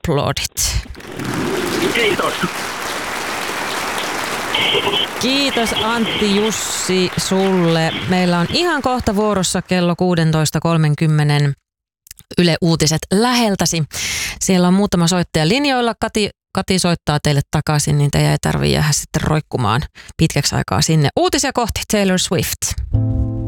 aplodit. Kiitos. Kiitos Antti Jussi sulle. Meillä on ihan kohta vuorossa kello 16.30 Yle Uutiset läheltäsi. Siellä on muutama soittaja linjoilla. Kati soittaa teille takaisin, niin teidän ei tarvitse jäädä sitten roikkumaan pitkäksi aikaa sinne. Uutisia kohti Taylor Swift.